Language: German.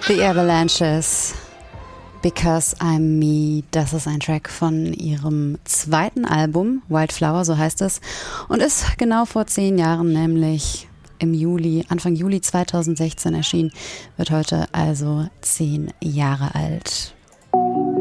The Avalanches, Because I'm Me, das ist ein Track von ihrem zweiten Album, Wildflower, so heißt es, und ist genau vor 10 Jahren, nämlich im Juli, Anfang Juli 2016 erschienen, wird heute also 10 Jahre alt.